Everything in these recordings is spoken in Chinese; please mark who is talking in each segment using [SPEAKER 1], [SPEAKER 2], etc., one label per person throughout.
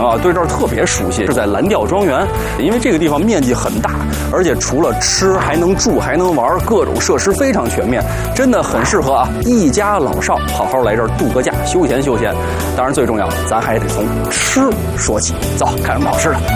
[SPEAKER 1] 啊，对这儿特别熟悉，是在蓝调庄园，因为这个地方面积很大，而且除了吃还能住还能玩，各种设施非常全面，真的很适合啊一家老少好好来这儿度个假，休闲休闲。当然最重要，咱还得从吃说起，走，看什么好吃的。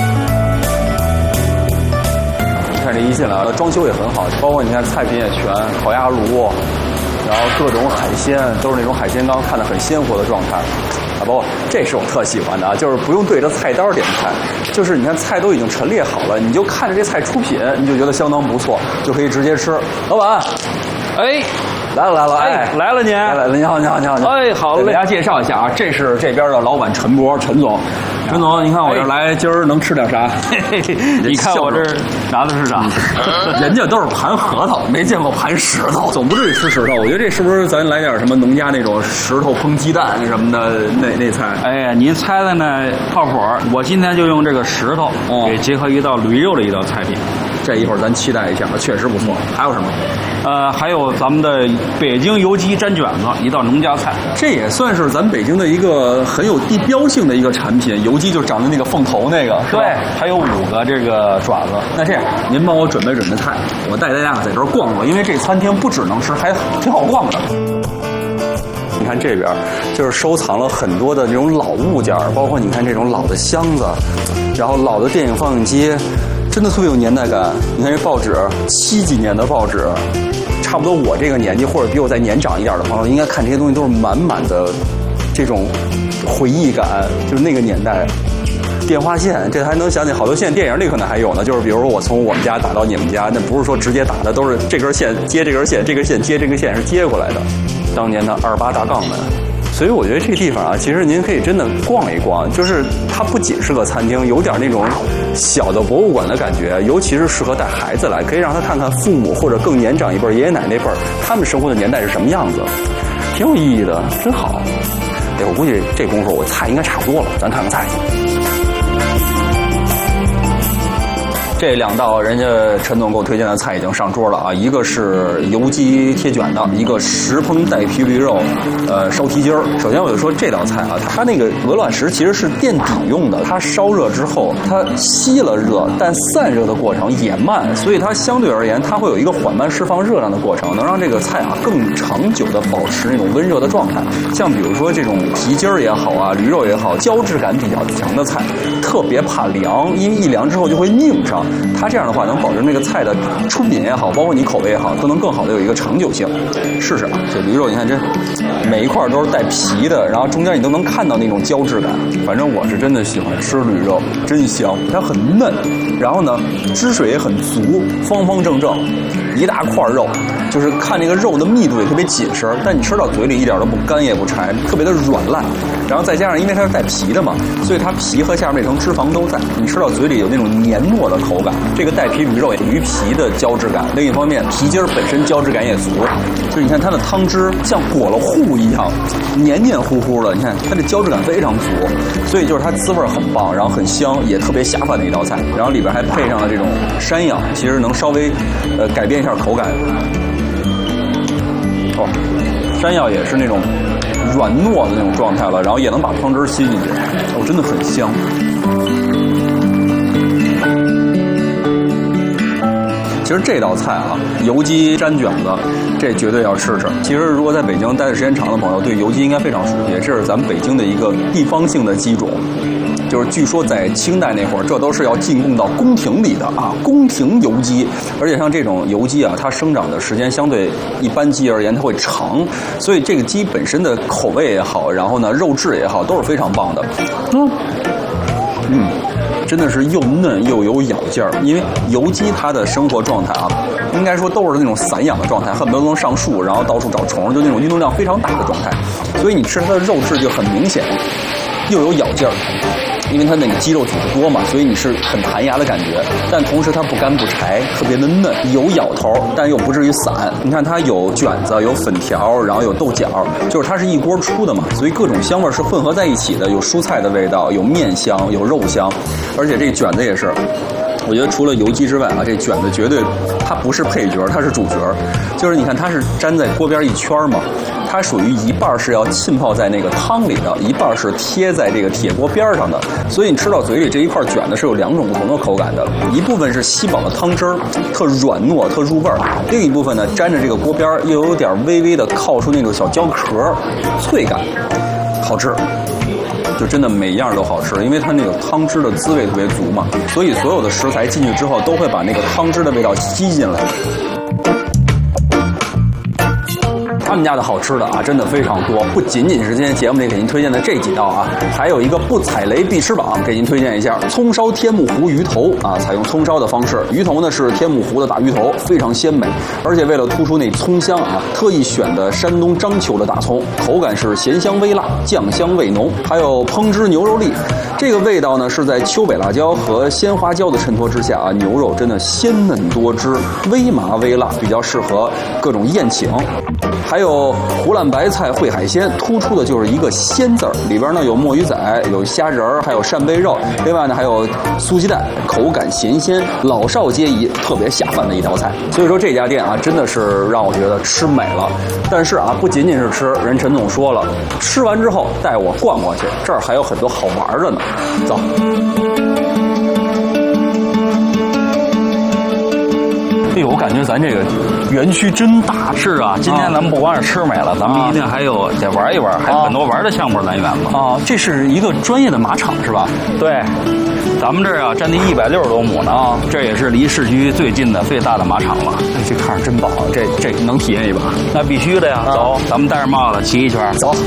[SPEAKER 1] 看这一进来，装修也很好，包括你看菜品也全，烤鸭炉，然后各种海鲜都是那种海鲜缸，看得很鲜活的状态。啊，包括这是我特喜欢的啊，就是不用对着菜单点菜，就是你看菜都已经陈列好了，你就看着这菜出品，你就觉得相当不错，就可以直接吃。老板，
[SPEAKER 2] 哎。
[SPEAKER 1] 来了，哎，
[SPEAKER 2] 来了您，
[SPEAKER 1] 来了，你好。
[SPEAKER 2] 哎，好嘞，
[SPEAKER 1] 给大家介绍一下啊，这是这边的老板陈博，陈总。陈总，你看我这来，今儿能吃点啥？
[SPEAKER 2] 你看我这拿的是啥？
[SPEAKER 1] 人家都是盘核桃，没见过盘石头，总不至于吃石头。我觉得这是不是咱来点什么农家那种石头烹鸡蛋什么的那菜？
[SPEAKER 2] 哎呀，您猜的呢靠谱。我今天就用这个石头给结合一道驴肉的一道菜品。
[SPEAKER 1] 这一会儿咱期待一下，确实不错。还有什么？
[SPEAKER 2] 还有咱们的北京油鸡蘸卷子，一道农家菜。
[SPEAKER 1] 这也算是咱北京的一个很有地标性的一个产品。油鸡就长在那个凤头那个，
[SPEAKER 2] 对，还有5个这个爪子。
[SPEAKER 1] 那这样，您帮我准备菜，我带大家在这儿逛逛，因为这餐厅不只能吃，还挺好逛的。你看这边就是收藏了很多的这种老物件，包括你看这种老的箱子，然后老的电影放映机。真的特别有年代感。你看这报纸，70几年的报纸，差不多我这个年纪或者比我再年长一点的朋友，应该看这些东西都是满满的这种回忆感，就是那个年代。电话线，这还能想起好多现在电影里可能还有呢，就是比如说我从我们家打到你们家，那不是说直接打的，都是这根线接这根线，这根线接这根线是接过来的。当年的28大杠门。所以我觉得这个地方啊，其实您可以真的逛一逛，就是它不仅是个餐厅，有点那种小的博物馆的感觉，尤其是适合带孩子来，可以让他看看父母或者更年长一辈爷爷奶奶那辈他们生活的年代是什么样子，挺有意义的，真好。哎，我估计这功夫我菜应该差不多了，咱看看菜去。这2道人家陈总给我推荐的菜已经上桌了啊，一个是油鸡贴卷的，一个石烹带皮驴肉，烧蹄筋儿。首先我就说这道菜啊，它那个鹅卵石其实是垫底用的，它烧热之后它吸了热，但散热的过程也慢，所以它相对而言它会有一个缓慢释放热量的过程，能让这个菜啊更长久的保持那种温热的状态。像比如说这种蹄筋儿也好啊，驴肉也好，胶质感比较强的菜，特别怕凉，因为一凉之后就会拧上。它这样的话能保证这个菜的出品也好，包括你口味也好，都能更好的有一个长久性。试试啊，这驴肉你看这每一块都是带皮的，然后中间你都能看到那种胶质感。反正我是真的喜欢吃驴肉，真香，它很嫩，然后呢汁水也很足，方方正正，一大块肉，就是看这个肉的密度也特别紧实，但你吃到嘴里一点都不干也不柴，特别的软烂。然后再加上因为它是带皮的嘛，所以它皮和下面那层脂肪都在，你吃到嘴里有那种黏糯的口感。这个带皮驴肉鱼皮的胶质感，另一方面皮筋本身胶质感也足，就是你看它的汤汁像裹了糊一样，黏黏糊糊的，你看它的胶质感非常足，所以就是它滋味很棒，然后很香，也特别下饭的一道菜。然后里边还配上了这种山药，其实能稍微改变一下口感。哦，山药也是那种软糯的那种状态了，然后也能把汤汁吸进去，真的很香。其实这道菜啊，油鸡蘸卷子，这绝对要吃吃。其实如果在北京待的时间长的朋友，对油鸡应该非常熟悉，这是咱们北京的一个地方性的鸡种。就是据说在清代那会儿，这都是要进贡到宫廷里的啊，宫廷油鸡。而且像这种油鸡啊，它生长的时间相对一般鸡而言，它会长，所以这个鸡本身的口味也好，然后呢肉质也好，都是非常棒的。真的是又嫩又有咬劲儿，因为油鸡它的生活状态啊，应该说都是那种散养的状态，恨不得都能上树，然后到处找虫，就那种运动量非常大的状态，所以你吃它的肉质就很明显，又有咬劲儿。因为它那个肌肉组织多嘛，所以你是很弹牙的感觉，但同时它不干不柴，特别的嫩，有咬头，但又不至于散。你看它有卷子，有粉条，然后有豆角，就是它是一锅出的嘛，所以各种香味是混合在一起的，有蔬菜的味道，有面香，有肉香，而且这卷子也是。我觉得除了油鸡之外啊，这卷子绝对它不是配角，它是主角。就是你看它是粘在锅边一圈嘛， 它属于一半是要浸泡在那个汤里的，一半是贴在这个铁锅边上的，所以你吃到嘴里这一块卷的是有2种不同的口感的，一部分是吸饱了汤汁儿，特软糯，特入味儿；另一部分呢，沾着这个锅边又有点微微的靠出那种小焦壳，脆感，好吃。就真的每一样都好吃，因为它那个汤汁的滋味特别足嘛，所以所有的食材进去之后都会把那个汤汁的味道吸进来。他们家的好吃的啊，真的非常多，不仅仅是今天节目里给您推荐的这几道啊，还有一个不踩雷必吃榜，给您推荐一下葱烧天目湖鱼头啊，采用葱烧的方式，鱼头呢是天目湖的大鱼头，非常鲜美，而且为了突出那葱香啊，特意选的山东章丘的大葱，口感是咸香微辣，酱香味浓，还有烹制牛肉粒，这个味道呢是在秋北辣椒和鲜花椒的衬托之下啊，牛肉真的鲜嫩多汁，微麻微辣，比较适合各种宴请。还有湖南白菜烩海鲜，突出的就是一个鲜字儿，里边呢有墨鱼仔，有虾仁儿，还有扇贝肉，另外呢还有酥鸡蛋，口感咸鲜，老少皆宜，特别下饭的一道菜。所以说这家店啊，真的是让我觉得吃美了。但是啊，不仅仅是吃，人陈总说了，吃完之后带我逛过去，这儿还有很多好玩的呢。走。哎呦，我感觉咱这个园区真大。
[SPEAKER 2] 是啊，今天咱们不光是吃美了，咱们一定还有得玩一玩，还有很多玩的项目来源嘛。
[SPEAKER 1] 啊，这是一个专业的马场是吧？
[SPEAKER 2] 对，咱们这儿啊占地160多亩呢啊，这也是离市区最近的最大的马场了。
[SPEAKER 1] 哎，这看着真棒，这能体验一把？
[SPEAKER 2] 那必须的呀！走，咱们戴着帽子骑一圈，
[SPEAKER 1] 走。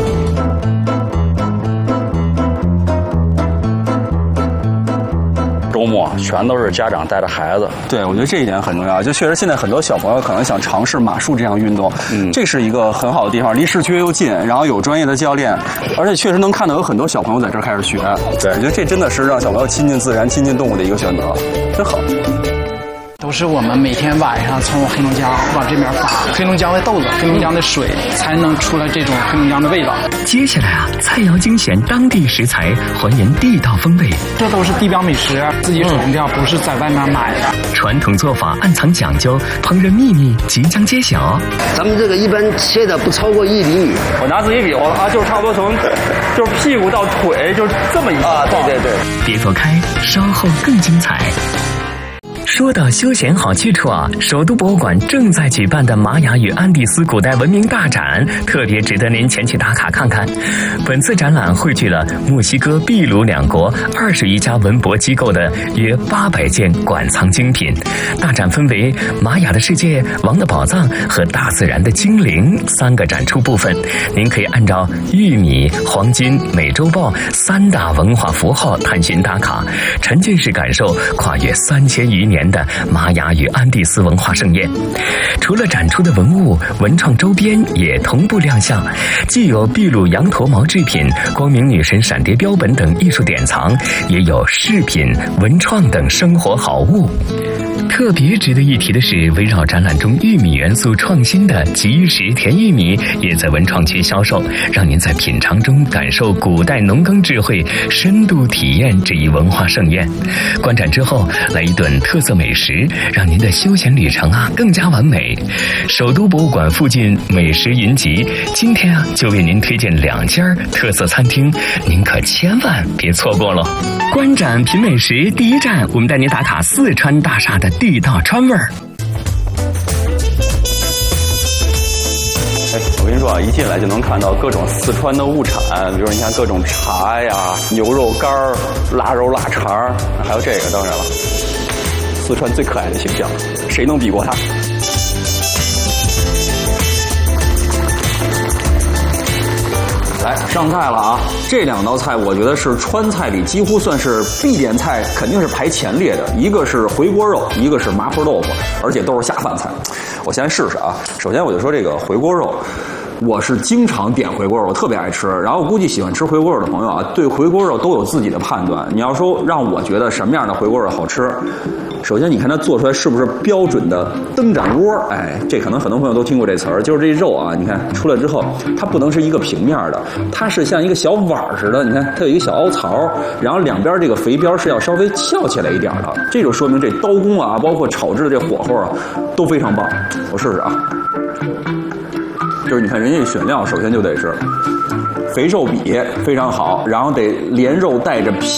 [SPEAKER 2] 周末全都是家长带着孩子。
[SPEAKER 1] 对，我觉得这一点很重要。就确实现在很多小朋友可能想尝试马术这项运动，这是一个很好的地方，离市区又近，然后有专业的教练，而且确实能看到有很多小朋友在这儿开始学。对，我觉得这真的是让小朋友亲近自然、亲近动物的一个选择，真好。
[SPEAKER 3] 都是我们每天晚上从黑龙江往这边发黑龙江的豆子、黑龙江的水，才能出来这种黑龙江的味道。
[SPEAKER 4] 接下来啊，菜肴精选当地食材，还原地道风味。
[SPEAKER 3] 这都是地标美食，自己手工料，不是在外面买的。
[SPEAKER 4] 传统做法暗藏讲究，烹饪秘密即将揭晓。
[SPEAKER 5] 咱们这个一般切的不超过1厘米。
[SPEAKER 1] 我拿自己比划了啊，就是差不多从就是屁股到腿，就是这么一
[SPEAKER 5] 啊，对。
[SPEAKER 4] 别走开，稍后更精彩。说到休闲好去处啊，首都博物馆正在举办的玛雅与安第斯古代文明大展，特别值得您前去打卡看看。本次展览汇聚了墨西哥、秘鲁2国20余家文博机构的约800件馆藏精品。大展分为玛雅的世界、王的宝藏和大自然的精灵3个展出部分，您可以按照玉米、黄金、美洲豹3大文化符号探寻打卡，沉浸式感受跨越3000余年的玛雅与安第斯文化盛宴。除了展出的文物，文创周边也同步亮相，既有秘鲁羊驼毛制品、光明女神闪蝶标本等艺术典藏，也有饰品、文创等生活好物。特别值得一提的是，围绕展览中玉米元素创新的吉玉石甜玉米也在文创区销售，让您在品尝中感受古代农耕智慧，深度体验这一文化盛宴。观展之后来一顿特色美食，让您的休闲旅程更加完美。首都博物馆附近美食云集，今天就为您推荐2家特色餐厅，您可千万别错过了。观展品美食第一站，我们带您打卡四川大厦的地道川味儿。
[SPEAKER 1] 哎，我跟你说啊，一进来就能看到各种四川的物产，比如你看各种茶呀、牛肉干儿、腊肉、腊肠，还有这个，当然了，四川最可爱的形象，谁能比过他？来上菜了啊！这2道菜我觉得是川菜里几乎算是必点菜，肯定是排前列的。一个是回锅肉，一个是麻婆豆腐，而且都是下饭菜。我先试试啊！首先我就说这个回锅肉，我是经常点回锅肉，我特别爱吃。然后我估计喜欢吃回锅肉的朋友啊，对回锅肉都有自己的判断。你要说让我觉得什么样的回锅肉好吃，首先你看它做出来是不是标准的灯盏窝？哎，这可能很多朋友都听过这词儿，就是这肉啊，你看出来之后，它不能是一个平面的，它是像一个小碗似的。你看它有一个小凹槽，然后两边这个肥边是要稍微翘起来一点的，这就说明这刀工啊，包括炒制的这火候啊，都非常棒。我试试啊。 就是你看人家选料，首先就得是肥瘦比非常好，然后得连肉带着皮。